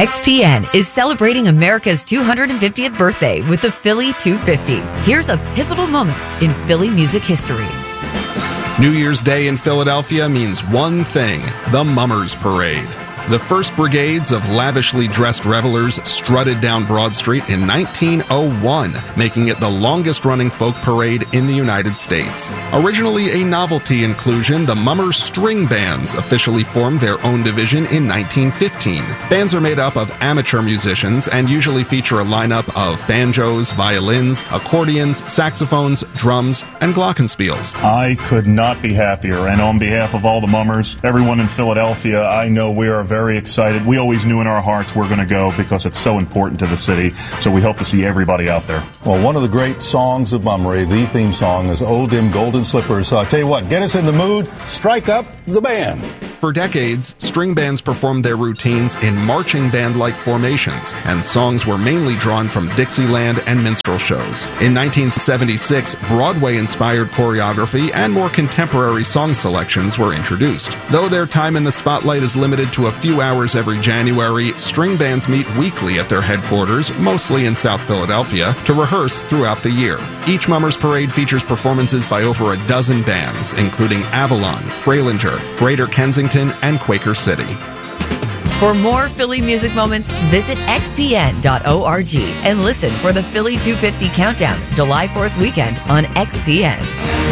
XPN is celebrating America's 250th birthday with the Philly 250. Here's a pivotal moment in Philly music history. New Year's Day in Philadelphia means one thing: the Mummers Parade. The first brigades of lavishly dressed revelers strutted down Broad Street in 1901, making it the longest-running folk parade in the United States. Originally a novelty inclusion, the Mummers String Bands officially formed their own division in 1915. Bands are made up of amateur musicians and usually feature a lineup of banjos, violins, accordions, saxophones, drums, and glockenspiels. I could not be happier, and on behalf of all the Mummers, everyone in Philadelphia, I know we are very excited. We always knew in our hearts we're going to go because it's so important to the city, so we hope to see everybody out there. Well, one of the great songs of Mummery, the theme song, is "Oh Dim Golden Slippers." So I tell you what, get us in the mood, strike up the band. For decades, string bands performed their routines in marching band-like formations, and songs were mainly drawn from Dixieland and minstrel shows. In 1976, Broadway-inspired choreography and more contemporary song selections were introduced. Though their time in the spotlight is limited to a few hours every January, string bands meet weekly at their headquarters, mostly in South Philadelphia, to rehearse throughout the year. Each Mummers Parade features performances by over a dozen bands, including Avalon, Fralinger, Greater Kensington, and Quaker City. For more Philly music moments, visit xpn.org and listen for the Philly 250 Countdown, July 4th weekend on XPN.